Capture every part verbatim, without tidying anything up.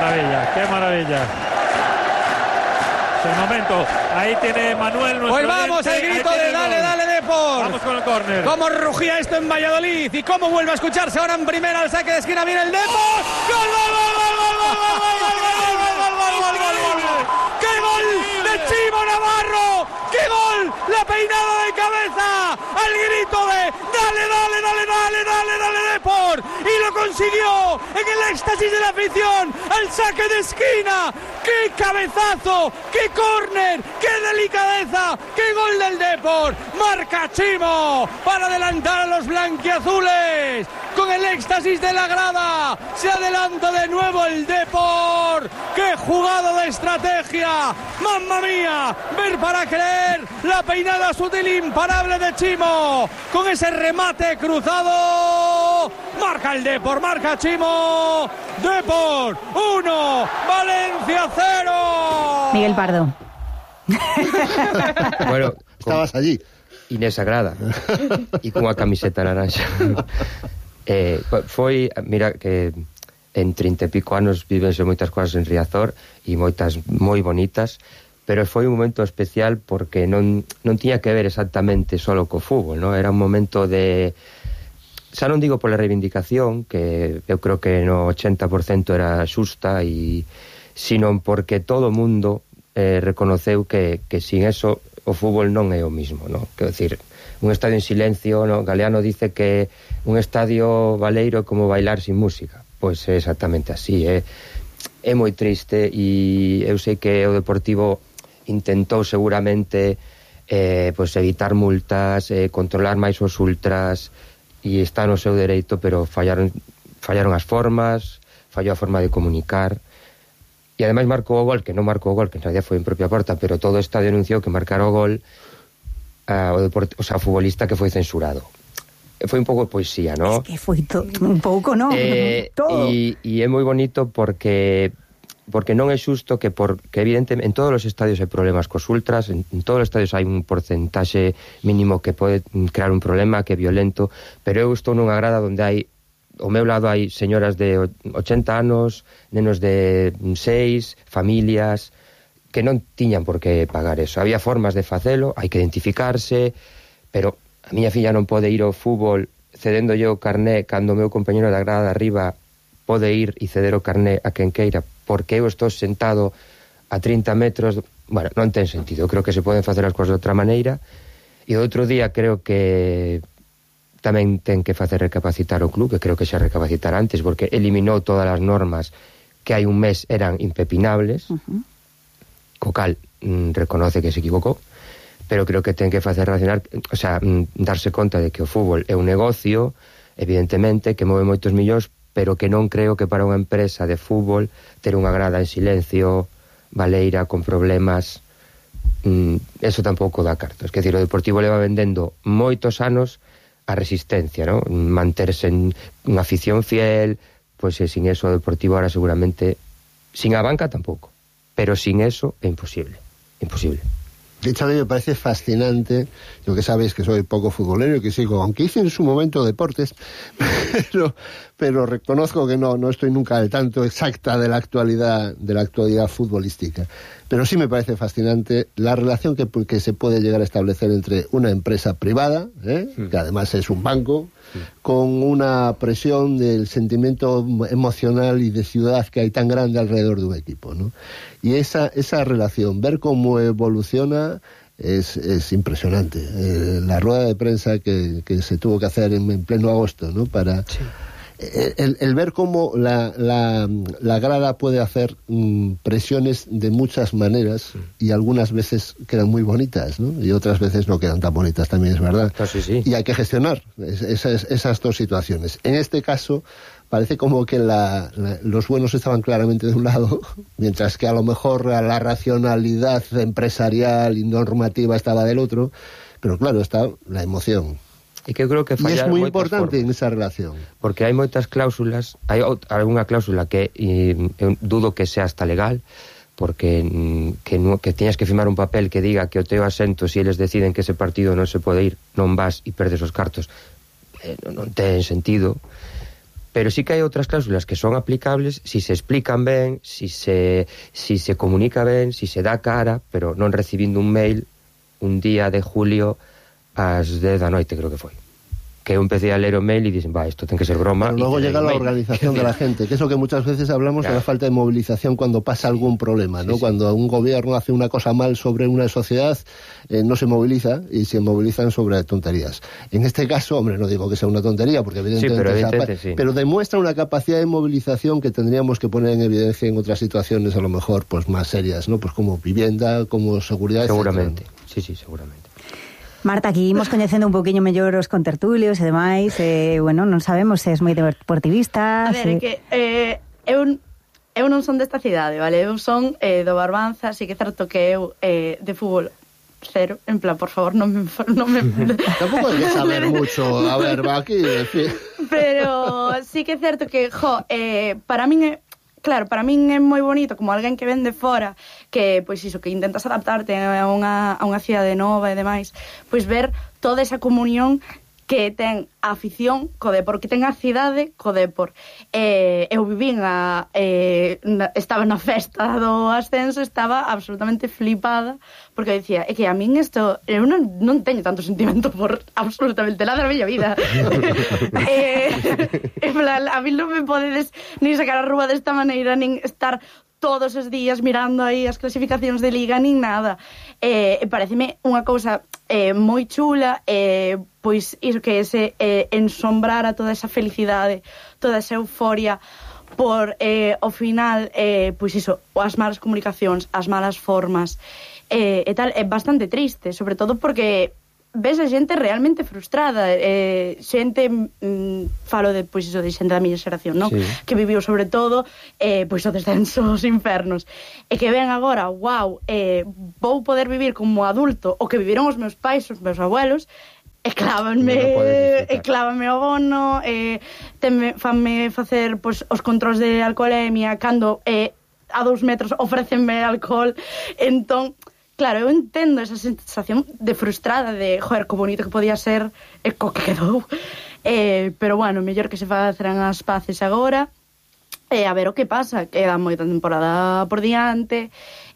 maravilla, qué maravilla. Es el momento. Ahí tiene Manuel. Pues vamos, el grito de dale, dale, Depor. Vamos con el córner. Cómo rugía esto en Valladolid y cómo vuelve a escucharse ahora en primera al saque de esquina. Viene el Depor. ¡Gol, gol, gol, gol, gol, gol, gol, gol, gol, gol, gol, gol, gol! ¡Qué gol de Chimo Navarro! ¡Qué gol! La peinada de cabeza al grito de dale, dale, dale, dale, dale, dale, Depor. Y lo consiguió en el éxtasis de la afición al saque de esquina. ¡Qué cabezazo! ¡Qué córner! ¡Qué delicadeza! ¡Qué gol del Depor! Marca Chimo para adelantar a los blanquiazules. Con el éxtasis de la grada se adelanta de nuevo el Depor. ¡Qué jugada de estrategia! ¡Mamma mía! Ver para creer. La peinada sutil imparable de Chimo. Con ese remate cruzado. Marca el Depor, marca Chimo. Depor uno, Valencia cero. Miguel Pardo. Bueno, estabas allí. Inés Agrada e cunha camiseta naranja. eh, foi, mira que en trinta e pico anos vivense moitas cousas en Riazor e moitas moi bonitas, pero foi un momento especial porque non, non tiña que ver exactamente solo co fútbol, ¿no? Era un momento de, xa non digo pola reivindicación, que eu creo que no ochenta por cento era xusta, e sino porque todo o mundo eh, reconoceu que, que sin eso o fútbol non é o mismo, ¿no? Quero dicir, un estadio en silencio, ¿no? Galeano dice que un estadio baleiro é como bailar sin música. Pois é exactamente así, é, é moi triste, e eu sei que o Deportivo intentou seguramente eh, pues evitar multas, eh, controlar máis os ultras, e está no seu dereito, pero fallaron, fallaron as formas, fallou a forma de comunicar. E ademais marcou o gol, que non marcou o gol, que en realidad foi en propia porta, pero todo o estadio anunciou que marcara o gol uh, o, deport, o sea, o futbolista que foi censurado. Foi un pouco de poesía, ¿no? Es que foi to, un pouco, ¿no? Eh, todo. E, e é moi bonito porque porque non é xusto que, por, que evidentemente en todos os estadios hai problemas cos ultras, en, en todos os estadios hai un porcentaxe mínimo que pode crear un problema, que é violento, pero eu estou nunha grada onde hai, ao meu lado hai señoras de ochenta anos, nenos de seis, familias que non tiñan por que pagar eso. Había formas de facelo, hai que identificarse, pero a miña filla non pode ir ao fútbol cedendo yo o carné cando o meu compañero da grada de arriba pode ir e ceder o carné a quen queira, porque eu estou sentado a trinta metros. Bueno, non ten sentido. Eu creo que se poden facer as cousas de outra maneira, e o outro día creo que tamén ten que facer recapacitar o club, que creo que xa recapacitar antes, porque eliminou todas as normas que hai un mes eran impepinables, uh-huh. Co cal mm, reconoce que se equivocou, pero creo que ten que facer racionar, o sea, mm, darse conta de que o fútbol é un negocio, evidentemente, que move moitos millóns, pero que non creo que para unha empresa de fútbol ter unha grada en silencio, baleira, con problemas, mm, eso tampouco dá cartos. Quer dizer, o Deportivo leva vendendo moitos anos a resistencia, ¿no? Manterse en unha afición fiel, pois pues, sin eso o Deportivo ahora seguramente, sin a banca tampouco, pero sin eso é imposible, imposible. De hecho, a mí me parece fascinante, yo que sabéis que soy poco futbolero y que sigo, aunque hice en su momento deportes, pero, pero reconozco que no, no estoy nunca al tanto exacta de la actualidad, de la actualidad futbolística. Pero sí me parece fascinante la relación que, que se puede llegar a establecer entre una empresa privada, ¿eh? Sí. Que además es un banco, sí. Con una presión del sentimiento emocional y de ciudad que hay tan grande alrededor de un equipo, ¿no? Y esa, esa relación, ver cómo evoluciona, es, es impresionante. Eh, la rueda de prensa que, que se tuvo que hacer en, en pleno agosto, ¿no? Para... Sí. El, el ver cómo la, la, la grada puede hacer mm, presiones de muchas maneras, sí. Y algunas veces quedan muy bonitas, ¿no? Y otras veces no quedan tan bonitas, también es verdad. Ah, sí, sí. Y hay que gestionar es, esas, esas dos situaciones. En este caso parece como que la, la, los buenos estaban claramente de un lado, mientras que a lo mejor la racionalidad empresarial y normativa estaba del otro, pero claro, está la emoción. E que eu creo que fallar e é moi importante en esa relación, porque hai moitas cláusulas, hai algunha cláusula que e, eu dudo que sea hasta legal, porque que, no, que teñas que firmar un papel que diga que o teu asento, se si eles deciden que ese partido non se pode ir, non vas e perdes os cartos, eh, non, non ten sentido. pero sí que hai outras cláusulas que son aplicables si se explican ben, si se, si se comunica ben, si se dá cara, pero non recibindo un mail un día de julio ás dez da noite, creo que foi. Que eu empecé a ler o mail y dicen, va, esto tiene que ser broma. Pero luego llega la organización de la gente, que es lo que muchas veces hablamos claro. de la falta de movilización cuando pasa algún problema, ¿no? Sí, sí. Cuando un gobierno hace una cosa mal sobre una sociedad, eh, no se moviliza y se movilizan sobre tonterías. En este caso, hombre, no digo que sea una tontería, porque evidentemente, sí, pero, evidentemente esa, sí. pero demuestra una capacidad de movilización que tendríamos que poner en evidencia en otras situaciones, a lo mejor, pues más serias, ¿no? Pues como vivienda, como seguridad, seguramente, etcétera. sí, sí, seguramente. Marta, aquí imos coñecendo un poquinho mellor os contertulios e demais, eh, bueno, non sabemos se és moi deportivista. A ver, se... é que eh, eu, eu non son desta cidade, vale? Eu son eh, do Barbanza, así que é certo que eu eh, de fútbol cero, en plan, por favor, non me... Non me... Tampouco hai que saber mucho, a ver, va aquí, decir... Pero sí que é certo que, jo, eh, para min é... Claro, para min é moi bonito como alguén que ven de fora, que pois iso, que intentas adaptarte a unha, a unha cidade nova e demais, pois ver toda esa comunión que ten a afición co depor, que ten a cidade co depor. Eh, eu vivín a, eh, na, estaba na festa do ascenso, estaba absolutamente flipada, porque dicía, é que a min isto, eu non, non teño tanto sentimento por absolutamente nada na miña vida. eh, en plan, a mí non me podedes nin sacar a rúa desta maneira, nin estar todos os días mirando aí as clasificacións de liga, nin nada. Eh, pareceme unha cousa eh, moi chula, eh, pois iso que ese eh, ensombrar a toda esa felicidade, toda esa euforia por, eh, ao final, eh, pois iso, as malas comunicacións, as malas formas, eh, e tal, é bastante triste, sobre todo porque ves a xente realmente frustrada, eh, xente, mm, falo de, pois iso, de xente da miña xeración, non? Sí. Que viviu sobre todo eh, pois o descenso aos infernos, e que ven agora, wow, eh, vou poder vivir como adulto o que viviron os meus pais, os meus abuelos, e clávanme, no e clávanme o bono, e tenme, fanme facer pois, os controls de alcoholemia, cando eh, a dous metros ofrécenme alcohol, entón claro, eu entendo esa sensación de frustrada, de, joder, co bonito que podía ser e co que quedou. Eh, pero, bueno, mellor que se faceran as paces agora, e eh, a ver o que pasa. Queda moita temporada por diante,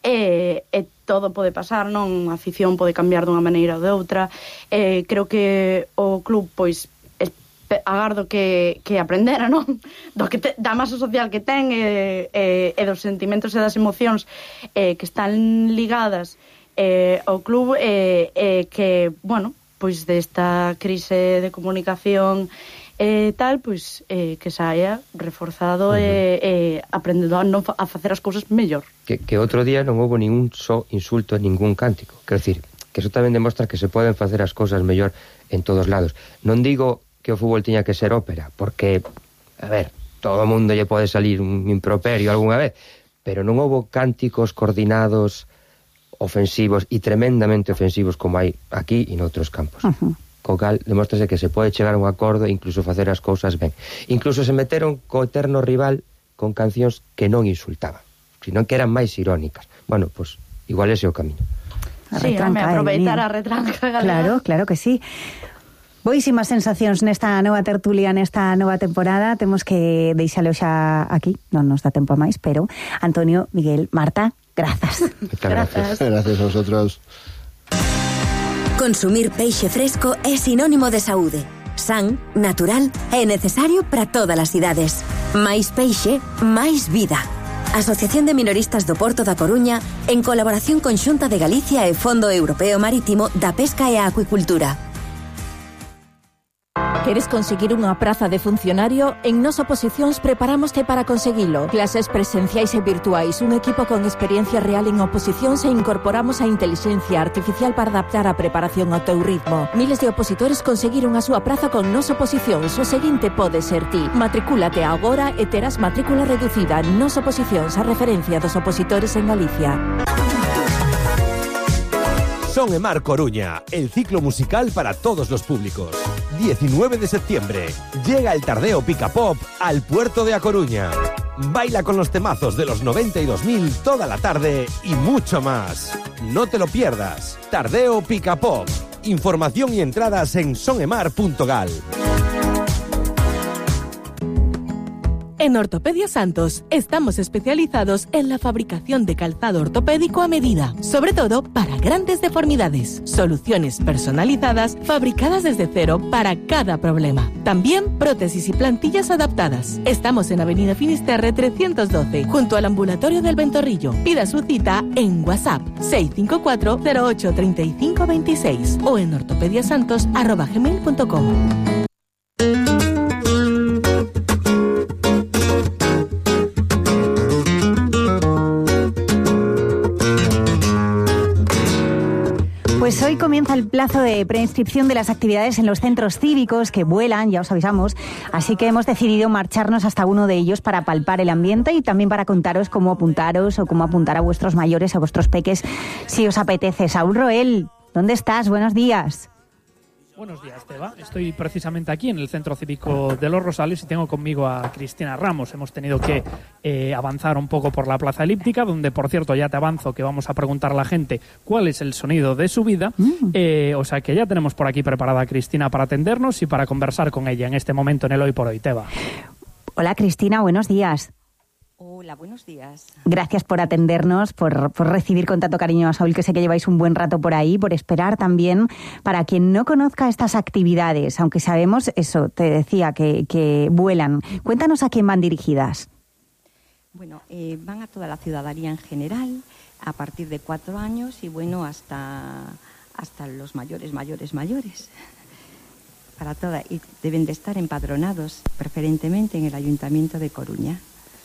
e eh, eh, todo pode pasar, non? A afición pode cambiar dunha maneira ou de outra. Eh, creo que o club, pois, agardo que, que aprendera, non? Do que te, da masa social que ten e, e, e dos sentimentos e das emocións eh, que están ligadas eh, ao club e eh, eh, que, bueno, pois desta crise de comunicación e eh, tal, pois eh, que saia reforzado e uh-huh. eh, aprendendo a, non, a facer as cousas mellor. Que, que outro día non houve ningún só insulto, ningún cántico. Quero dicir, que eso tamén demostra que se poden facer as cousas mellor en todos lados. Non digo que o fútbol tiña que ser ópera, porque, a ver, todo o mundo lle pode salir un improperio algunha vez, pero non houbo cánticos coordinados, ofensivos e tremendamente ofensivos como hai aquí e noutros campos. Uh-huh. Co cal, demóstrase que se pode chegar a un acordo e incluso facer as cousas ben. Incluso se meteron co eterno rival con cancións que non insultaban, sino que eran máis irónicas. Bueno, pois, pues, igual ese é o camiño. Sí, me aproveitar a retranca galega. Claro, claro que sí. Boísimas sensacións nesta nova tertulia, nesta nova temporada. Temos que deixalo xa aquí, non nos dá tempo a máis, pero Antonio, Miguel, Marta, grazas. Gracias. Gracias a vosotros. Consumir peixe fresco é sinónimo de saúde. San, natural e necesario para todas as idades. Máis peixe, máis vida. Asociación de Minoristas do Porto da Coruña, en colaboración con Xunta de Galicia e Fondo Europeo Marítimo da Pesca e a Acuicultura. Queres conseguir unha praza de funcionario? En Nos Oposicións preparámoste para conseguilo. Clases presenciais e virtuais, un equipo con experiencia real en oposicións e incorporamos a inteligencia artificial para adaptar a preparación ao teu ritmo. Miles de opositores conseguiron a súa praza con Nos Oposicións. O seguinte pode ser ti. Matricúlate agora e terás matrícula reducida. Nos Oposicións, a referencia dos opositores en Galicia. Son e Mar Coruña, el ciclo musical para todos los públicos. diecinueve de septiembre, llega el Tardeo Pica Pop al puerto de A Coruña. Baila con los temazos de los noventa y dos mil toda la tarde y mucho más. No te lo pierdas. Tardeo Pica Pop. Información y entradas en sonemar punto gal. En Ortopedia Santos estamos especializados en la fabricación de calzado ortopédico a medida, sobre todo para grandes deformidades. Soluciones personalizadas fabricadas desde cero para cada problema. También prótesis y plantillas adaptadas. Estamos en Avenida Finisterre trescientos doce, junto al ambulatorio del Ventorrillo. Pida su cita en WhatsApp seis cinco cuatro cero ocho tres cinco dos seis o en ortopediasantos arroba gmail punto com. Pues hoy comienza el plazo de preinscripción de las actividades en los centros cívicos que vuelan, ya os avisamos, así que hemos decidido marcharnos hasta uno de ellos para palpar el ambiente y también para contaros cómo apuntaros o cómo apuntar a vuestros mayores, a vuestros peques, si os apetece. Saúl Roel, ¿dónde estás? Buenos días. Buenos días, Teba. Estoy precisamente aquí en el Centro Cívico de Los Rosales y tengo conmigo a Cristina Ramos. Hemos tenido que eh, avanzar un poco por la Plaza Elíptica, donde, por cierto, ya te avanzo que vamos a preguntar a la gente cuál es el sonido de su vida. Mm. Eh, o sea que ya tenemos por aquí preparada a Cristina para atendernos y para conversar con ella en este momento en el Hoy por Hoy, Teba. Hola, Cristina, buenos días. Hola, buenos días. Gracias por atendernos, por, por recibir con tanto cariño a Saúl, que sé que lleváis un buen rato por ahí, por esperar también. Para quien no conozca estas actividades, aunque sabemos eso, te decía, que, que vuelan, cuéntanos a quién van dirigidas. Bueno, eh, van a toda la ciudadanía en general, a partir de cuatro años y bueno, hasta, hasta los mayores, mayores, mayores. Para toda, y deben de estar empadronados, preferentemente en el Ayuntamiento de Coruña.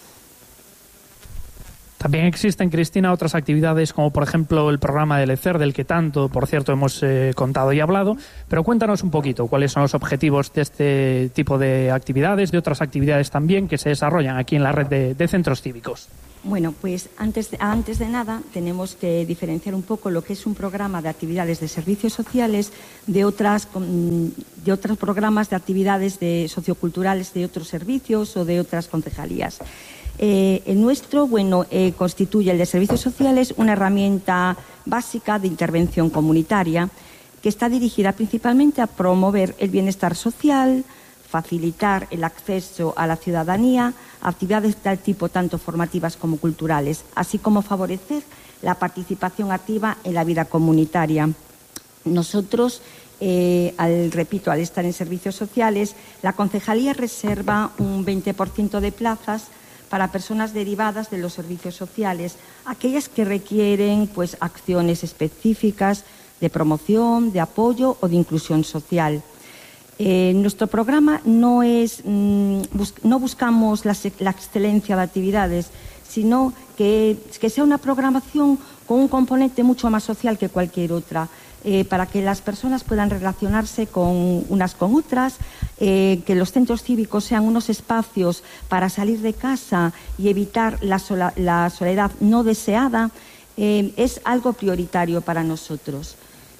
También existen, Cristina, otras actividades como, por ejemplo, el programa de Lecer, del que tanto, por cierto, hemos eh, contado y hablado. Pero cuéntanos un poquito cuáles son los objetivos de este tipo de actividades, de otras actividades también que se desarrollan aquí en la red de, de centros cívicos. Bueno, pues antes de, antes de nada tenemos que diferenciar un poco lo que es un programa de actividades de servicios sociales de otras de otros programas de actividades de socioculturales de otros servicios o de otras concejalías. Eh, el nuestro, bueno, eh, constituye el de servicios sociales una herramienta básica de intervención comunitaria que está dirigida principalmente a promover el bienestar social, facilitar el acceso a la ciudadanía a actividades de tal tipo, tanto formativas como culturales, así como favorecer la participación activa en la vida comunitaria. Nosotros, eh, al, repito, al estar en servicios sociales, la concejalía reserva un veinte por ciento de plazas para personas derivadas de los servicios sociales, aquellas que requieren pues, acciones específicas de promoción, de apoyo o de inclusión social. Eh, nuestro programa no es, mmm, bus no buscamos la, la excelencia de actividades, sino que, que sea una programación con un componente mucho más social que cualquier otra. Eh, para que las personas puedan relacionarse con unas con otras, eh, que los centros cívicos sean unos espacios para salir de casa y evitar la, sola, la soledad no deseada, eh, es algo prioritario para nosotros.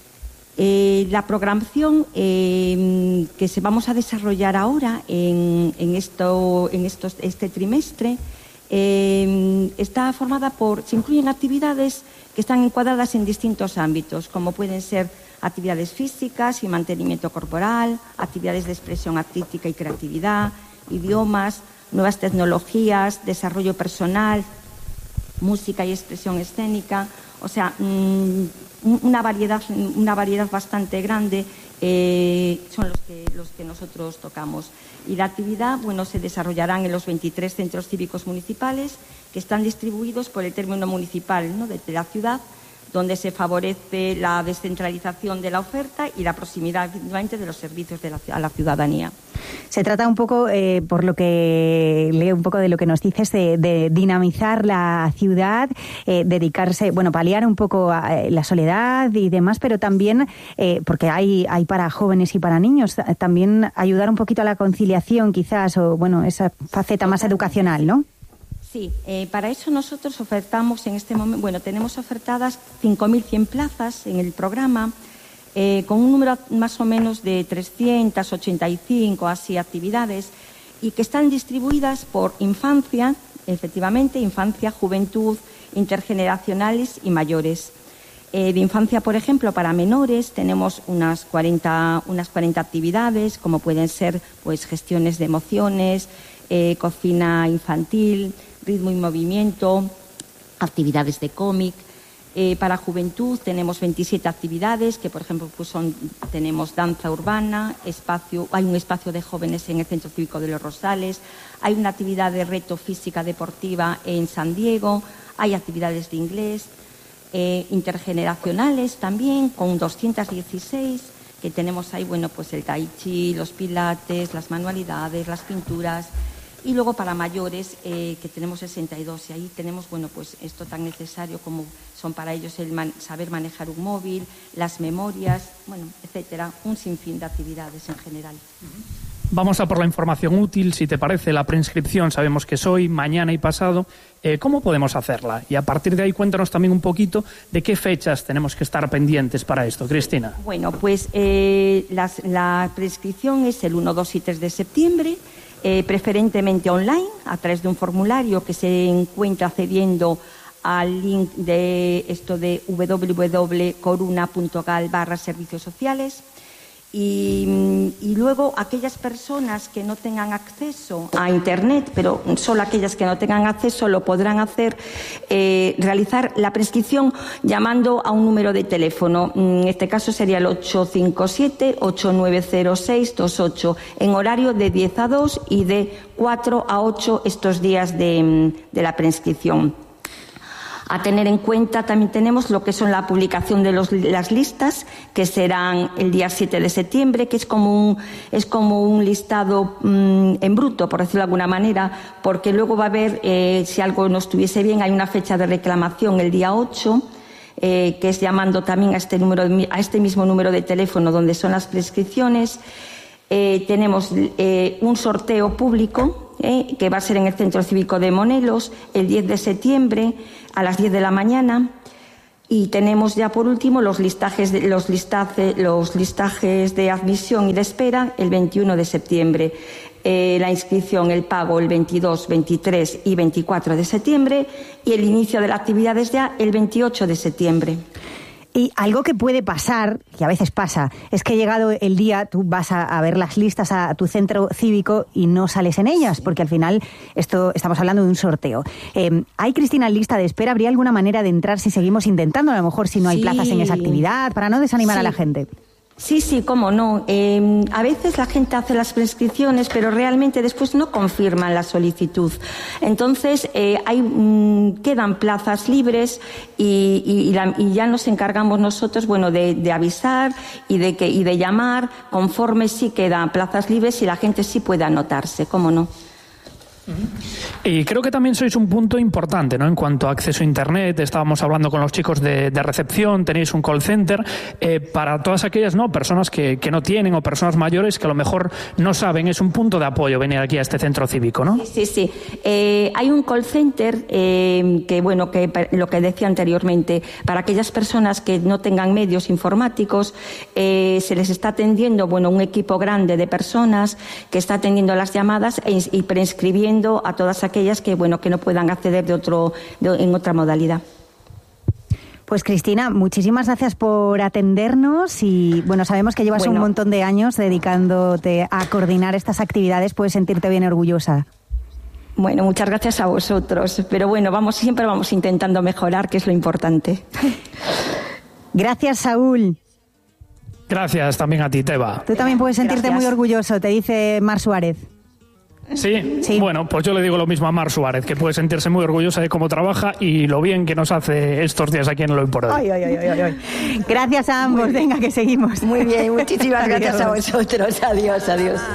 Eh, la programación eh, que se vamos a desarrollar ahora en, en, esto, en estos, este trimestre eh, está formada por, se incluyen actividades que están encuadradas en distintos ámbitos, como pueden ser actividades físicas y mantenimiento corporal, actividades de expresión artística y creatividad, idiomas, nuevas tecnologías, desarrollo personal, música y expresión escénica, o sea, mmm, una variedad, una variedad bastante grande eh, son los que, los que nosotros tocamos. Y la actividad, bueno, se desarrollarán en los veintitrés centros cívicos municipales que están distribuidos por el término municipal, ¿no?, de la ciudad, donde se favorece la descentralización de la oferta y la proximidad de los servicios de la, a la ciudadanía. Se trata un poco, eh, por lo que leo un poco de lo que nos dices, de, de dinamizar la ciudad, eh, dedicarse, bueno, paliar un poco a, eh, la soledad y demás, pero también, eh, porque hay, hay para jóvenes y para niños, también ayudar un poquito a la conciliación quizás, o bueno, esa faceta más educacional, ¿no? Sí, eh, para eso nosotros ofertamos en este momento, bueno, tenemos ofertadas cinco mil cien plazas en el programa, eh, con un número más o menos de trescientas ochenta y cinco así actividades, y que están distribuidas por infancia, efectivamente, infancia, juventud, intergeneracionales y mayores. Eh, de infancia, por ejemplo, para menores tenemos unas cuarenta, unas cuarenta actividades, como pueden ser pues gestiones de emociones, eh, cocina infantil, ritmo y movimiento, actividades de cómic. Eh, para juventud tenemos veintisiete actividades, que por ejemplo pues son, tenemos danza urbana, espacio, hay un espacio de jóvenes en el Centro Cívico de los Rosales, hay una actividad de reto física deportiva en San Diego, hay actividades de inglés, eh, intergeneracionales también, con doscientos dieciséis, que tenemos ahí, bueno, pues el tai chi, los pilates, las manualidades, las pinturas. Y luego para mayores, eh, que tenemos sesenta y dos, y ahí tenemos, bueno, pues esto tan necesario como son para ellos el man- saber manejar un móvil, las memorias, bueno, etcétera, un sinfín de actividades en general. Vamos a por la información útil, si te parece. La preinscripción sabemos que es hoy, mañana y pasado. Eh, ¿Cómo podemos hacerla? Y a partir de ahí cuéntanos también un poquito de qué fechas tenemos que estar pendientes para esto. Cristina. Bueno, pues eh, las, la preinscripción es el uno, dos y tres de septiembre. Eh, preferentemente online, a través de un formulario que se encuentra accediendo al link de esto de w w w punto coruna punto gal barra servicios sociales. Y, y luego aquellas personas que no tengan acceso a Internet, pero solo aquellas que no tengan acceso lo podrán hacer, eh, realizar la prescripción llamando a un número de teléfono. En este caso sería el ocho cinco siete, ocho nueve cero seis dos ocho, en horario de diez a dos y de cuatro a ocho estos días de, de la prescripción. A tener en cuenta también tenemos lo que son la publicación de los, las listas, que serán el día siete de septiembre, que es como un, es como un listado mmm, en bruto, por decirlo de alguna manera, porque luego va a haber, eh, si algo no estuviese bien, hay una fecha de reclamación el día ocho, eh, que es llamando también a este, número, a este mismo número de teléfono donde son las prescripciones. Eh, tenemos eh, un sorteo público, Eh, que va a ser en el Centro Cívico de Monelos el diez de septiembre a las diez de la mañana, y tenemos ya por último los listajes de, los, listaje, los listajes de admisión y de espera el veintiuno de septiembre. Eh, la inscripción, el pago el veintidós, veintitrés y veinticuatro de septiembre, y el inicio de las actividades ya el veintiocho de septiembre. Y algo que puede pasar, que a veces pasa, es que llegado el día tú vas a, a ver las listas a, a tu centro cívico y no sales en ellas, porque al final esto estamos hablando de un sorteo. Eh, ¿Hay, Cristina, lista de espera? ¿Habría alguna manera de entrar si seguimos intentando? A lo mejor si no hay Sí. plazas en esa actividad, para no desanimar Sí. a la gente. Sí, sí, cómo no. Eh, a veces la gente hace las prescripciones, pero realmente después no confirman la solicitud. Entonces, eh, hay, mmm, quedan plazas libres y, y, y, la, y ya nos encargamos nosotros, bueno, de, de avisar y de, que, y de llamar conforme sí quedan plazas libres y la gente sí puede anotarse, cómo no. Y creo que también sois un punto importante, ¿no? En cuanto a acceso a Internet, estábamos hablando con los chicos de, de recepción, tenéis un call center, eh, para todas aquellas, ¿no?, personas que, que no tienen, o personas mayores que a lo mejor no saben, es un punto de apoyo venir aquí a este centro cívico, ¿no? Sí, sí, sí. Eh, hay un call center eh, que, bueno, que lo que decía anteriormente, para aquellas personas que no tengan medios informáticos, eh, se les está atendiendo, bueno, un equipo grande de personas que está atendiendo las llamadas e, y prescribiendo a todas aquellas que, bueno, que no puedan acceder de otro, de, en otra modalidad. Pues Cristina, muchísimas gracias por atendernos y bueno, sabemos que llevas Bueno. un montón de años dedicándote a coordinar estas actividades, puedes sentirte bien orgullosa. Bueno, muchas gracias a vosotros, pero bueno, vamos, siempre vamos intentando mejorar, que es lo importante. Gracias, Saúl. Gracias también a ti, Teba. Tú también puedes sentirte Gracias. muy orgulloso, te dice Mar Suárez. ¿Sí? Sí. Bueno, pues yo le digo lo mismo a Mar Suárez, que puede sentirse muy orgullosa de cómo trabaja y lo bien que nos hace estos días aquí en Lo Por Hoy. Ay, ay, ay, ay, ay. Gracias a ambos, venga, que seguimos. Muy bien, muchísimas gracias a Adiós. vosotros. Adiós, adiós.